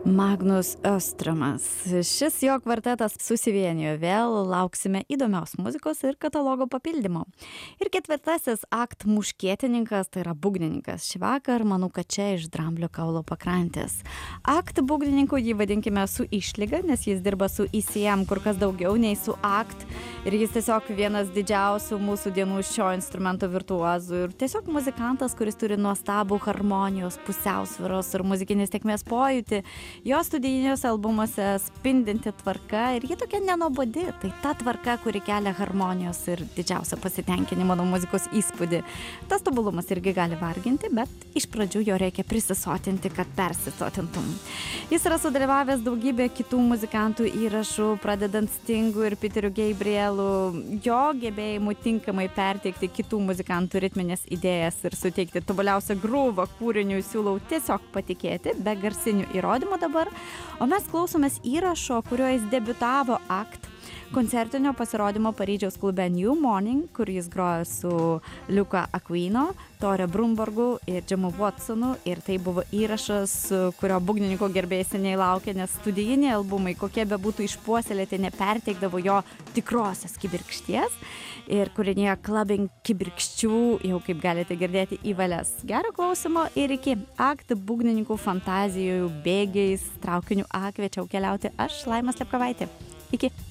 Magnus Öströmas. Šis jo kvartetas susivienijo vėl, lauksime įdomios muzikos ir katalogo papildymo. Ir ketvirtasis akt muškietininkas, tai yra būgnininkas. Šįvakar manau, kad čia iš Dramblio kaulo pakrantės. Akt būgnininku jį vadinkime su išlyga, nes jis dirba su ECM kur kas daugiau nei su akt. Ir jis tiesiog vienas didžiausių mūsų dienų šio instrumento virtuozų. Ir tiesiog muzikantas, kuris turi nuostabų harmonijos, pusiausvyros ir muzikinės tėkmės pojūtį. Jo studijiniuose albumuose spindinti tvarka ir ji tokia nenobodi. Tai ta tvarka, kuri kelia harmonijos ir didžiausią pasitenkinimą nuo muzikos įspūdį. Tas tobulumas irgi gali varginti, bet iš pradžių jo reikia prisisotinti, kad persisotintum. Jis yra sudalyvavęs daugybę kitų muzikantų įrašų, pradedant Stingu ir Peteriu Gabrielu. Jo gebėjimu tinkamai perteikti kitų muzikantų ritminės idėjas ir suteikti tobuliausią grūvą kūriniui siūlau tiesiog patikėti, be garsinių įrodymų dabar. O mes klausomės įrašo, kuriuo jis debiutavo akt koncertinio pasirodymo Paryžiaus klube New Morning, kur jis grojo su Luca Aquino, Tore Brumborgu ir Jimu Watsonu. Ir tai buvo įrašas, kurio būgnininko gerbėjai seniai laukė, nes studijiniai albumai, kokie be būtų išpuoselėti, neperteikdavo jo tikrosios kibirkšties. Ir kūrinėje Clubbing kibirkščių, jau kaip galite girdėti, į valias. Gero klausimo ir iki akt būgnininkų fantazijų bėgiais traukiniu A kviečiau keliauti aš, Laima Slepkovaitė. Iki.